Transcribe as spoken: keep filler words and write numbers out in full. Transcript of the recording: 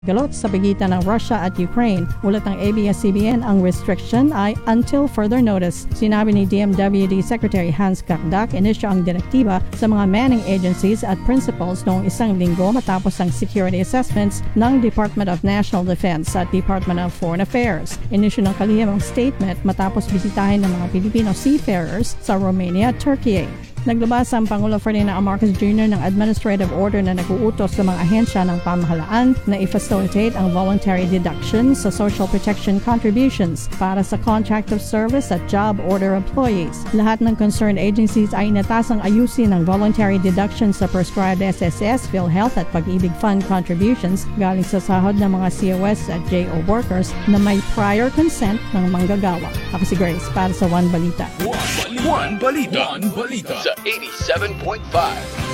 Galot sa pagitan ng Russia at Ukraine. Ulat ng A B S C B N, ang restriction ay until further notice. Sinabi ni D M W D Secretary Hans Kakdak, inisyo ang direktiba sa mga manning agencies at principals noong isang linggo matapos ang security assessments ng Department of National Defense at Department of Foreign Affairs. Inisyo ng kalihim ang statement matapos bisitahin ng mga Filipino seafarers sa Romania at Turkey. Naglabas ang Pangulo Ferdinand R. Marcos Junior ng administrative order na nag-uutos sa mga ahensya ng pamahalaan na i-facilitate ang voluntary deduction sa social protection contributions para sa contract of service at job order employees. Lahat ng concerned agencies ay inatasang ayusin ang voluntary deduction sa prescribed S S S, PhilHealth at Pag-ibig Fund contributions galing sa sahod ng mga C O S at J O workers na may prior consent ng manggagawa. Ako si Grace para sa One Balita. One Balita. One Balita. One Balita. Sa eighty-seven point five.